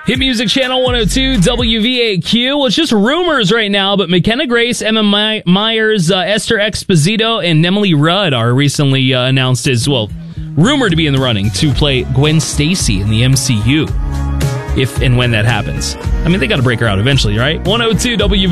Hit Music Channel 102, WVAQ. Well, it's just rumors right now, but McKenna Grace, Emma Myers, Esther Exposito, and Emily Rudd are recently announced as, well, rumored to be in the running to play Gwen Stacy in the MCU. If and when that happens. I mean, they got to break her out eventually, right? 102 WVAQ.